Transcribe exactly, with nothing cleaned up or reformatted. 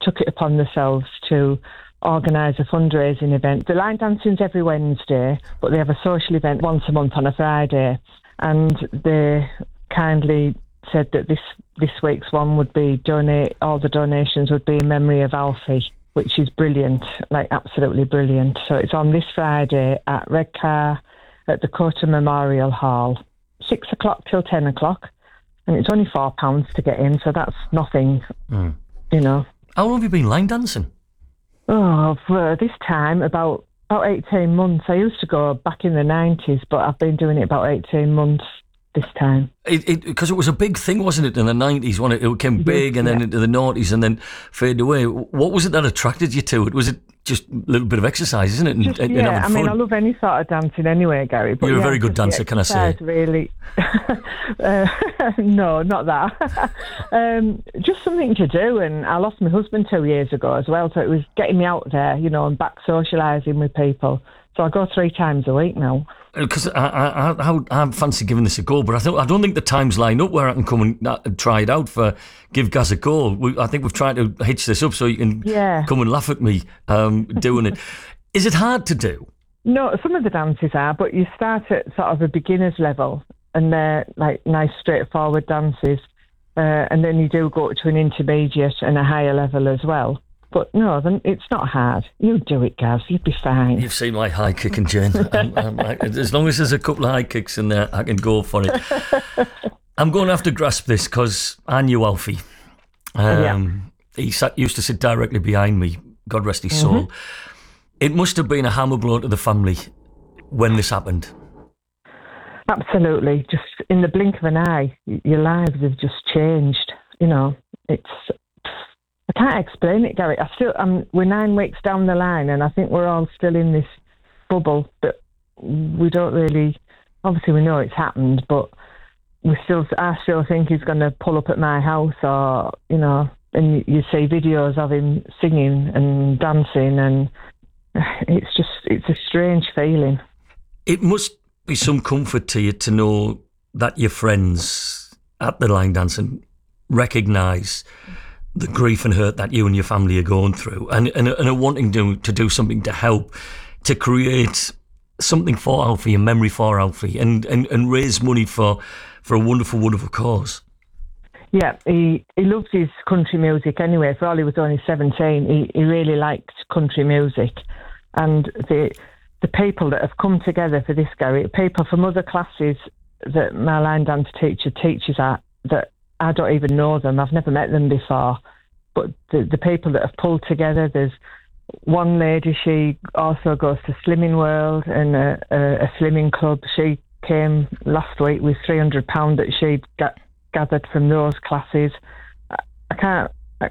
took it upon themselves to organise a fundraising event. The line dancing's every Wednesday, but they have a social event once a month on a Friday. And they kindly said that this, this week's one would be donate, all the donations would be in memory of Alfie, which is brilliant, like absolutely brilliant. So it's on this Friday at Redcar at the Cota Memorial Hall, six o'clock till ten o'clock. And it's only four pounds to get in, so that's nothing, mm. you know. How long have you been line dancing? Oh, for this time, about about eighteen months. I used to go back in the nineties, but I've been doing it about eighteen months this time. Because it, it, it was a big thing, wasn't it, in the nineties, when it, it became big yeah, and then yeah. into the noughties and then faded away. What was it that attracted you to it? Was it just a little bit of exercise, isn't it? And, just, and yeah, I fun? mean, I love any sort of dancing anyway, Gary. But You're yeah, a very good dancer, can I say? Really. uh, no, not that. um, just something to do, and I lost my husband two years ago as well, so it was getting me out there, you know, and back socialising with people. So I go three times a week now. Because I, I, I, I fancy giving this a go, but I, th- I don't think the times line up where I can come and, uh, and try it out for Give Gaz a Go. We, I think we've tried to hitch this up so you can yeah. come and laugh at me um, doing it. Is it hard to do? No, some of the dances are, but you start at sort of a beginner's level and they're like nice straightforward dances, uh, and then you do go to an intermediate and a higher level as well. But no, then it's not hard. You do it, Gaz. You'd be fine. You've seen my high kicking, Jane. I'm, I'm, I, as long as there's a couple of high kicks in there, I can go for it. I'm going to have to grasp this because I knew Alfie. Um, yeah. He sat, used to sit directly behind me. God rest his mm-hmm. soul. It must have been a hammer blow to the family when this happened. Absolutely. Just in the blink of an eye, your lives have just changed. You know, it's... I can't explain it, Gary. I still, um, we're nine weeks down the line, and I think we're all still in this bubble that we don't really. Obviously, we know it's happened, but we still. I still think he's going to pull up at my house, or you know, and you, you see videos of him singing and dancing, and it's just it's a strange feeling. It must be some comfort to you to know that your friends at the line dancing recognise the grief and hurt that you and your family are going through, and and, and are wanting to, to do something to help, to create something for Alfie, a memory for Alfie, and, and, and raise money for, for a wonderful, wonderful cause. Yeah, he, he loves his country music anyway. For all he was only seventeen, he, he really liked country music. And the the people that have come together for this, Gary, people from other classes that my line dance teacher teaches at, that I don't even know them. I've never met them before. But the, the people that have pulled together, there's one lady, she also goes to Slimming World and a, a, a slimming club. She came last week with three hundred pounds that she'd got, gathered from those classes. I, I can't